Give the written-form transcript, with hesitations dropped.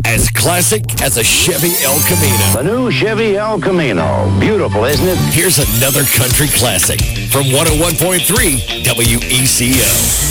as classic as a Chevy El Camino. The new Chevy El Camino. Beautiful, isn't it? Here's another country classic from 101.3 WECO.